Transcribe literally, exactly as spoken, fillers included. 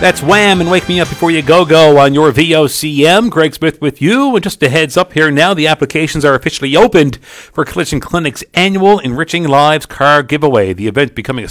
That's Wham! And Wake Me Up Before You Go Go on your V O C M. Greg Smith with you. And just a heads up here now, the applications are officially opened for Collision Clinic's annual Enriching Lives car giveaway. The event becoming a